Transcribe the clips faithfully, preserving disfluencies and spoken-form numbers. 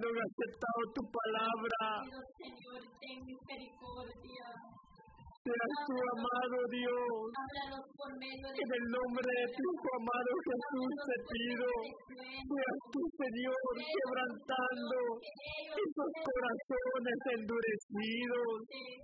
no han aceptado tu palabra. Pido, Señor, ten misericordia. Seas tú, amado Dios. Háblanos por medio de En el nombre de tu Hijo amado Jesús te pido. Seas tú, Señor, quebrantando esos corazones endurecidos.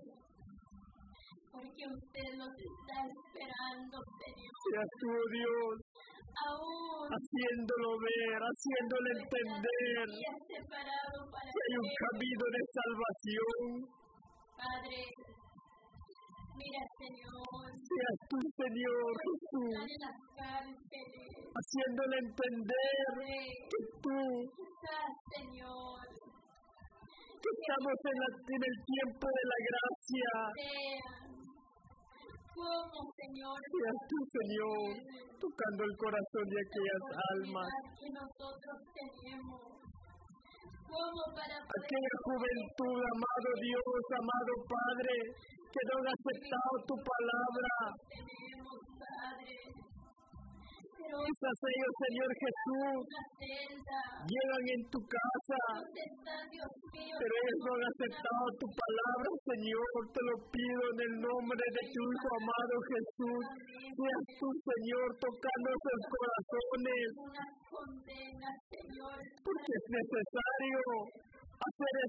Porque usted nos está esperando, Señor. Seas tú, Dios, Aún haciéndolo ver, haciéndole entender separado para que hay un camino de salvación. Padre, mira, Señor, Seas tú, Señor Jesús, en las cárceles, haciéndole entender que tú, estás, Señor, que estamos en, la, en el tiempo de la gracia. sean como, Señor, Seas tú, Señor, tocando el corazón de aquellas almas, que nosotros tenemos, como para poder aquella juventud, amado Dios, amado Padre, que no han aceptado tu palabra. tenemos, Padre. Pero Quizás ellos, Señor Jesús, la celda, llegan en tu casa, ¿dónde está, Dios mío? pero ellos no han aceptado tu palabra, Señor. Te lo pido en el nombre de tu Hijo amado Jesús. Seas tú, Señor, tocando sus corazones, Una condena, Señor, porque es necesario hacer